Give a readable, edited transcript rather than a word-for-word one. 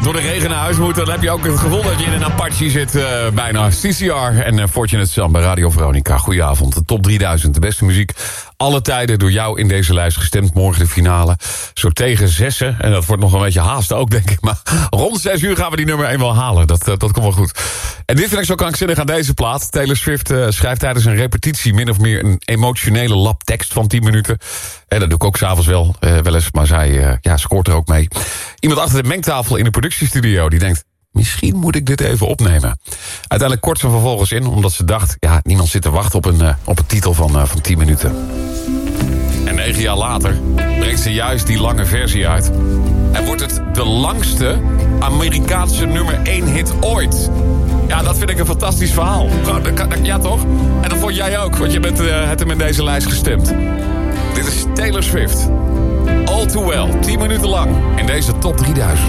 door de regen naar huis moet, dan heb je ook het gevoel dat je in een Apache zit bijna. CCR en Fortunate Son bij Radio Veronica. Goedenavond, de top 3000, de beste muziek alle tijden door jou in deze lijst gestemd. Morgen de finale, zo tegen 6. En dat wordt nog een beetje haast ook, denk ik. Maar rond 6 uur gaan we die nummer 1 wel halen. Dat komt wel goed. En dit vind ik zo krankzinnig aan deze plaat. Taylor Swift schrijft tijdens een repetitie min of meer een emotionele labtekst van 10 minuten. En dat doe ik ook s'avonds wel eens, maar zij scoort er ook mee. Iemand achter de mengtafel in de productiestudio die denkt, misschien moet ik dit even opnemen. Uiteindelijk kort ze vervolgens in, omdat ze dacht, niemand zit te wachten op een titel van 10 minuten. En 9 jaar later brengt ze juist die lange versie uit. En wordt het de langste Amerikaanse nummer 1 hit ooit. Ja, dat vind ik een fantastisch verhaal. Ja, toch? En dat vond jij ook, want je hebt hem in deze lijst gestemd. Dit is Taylor Swift. All Too Well, 10 minuten lang in deze top 3000.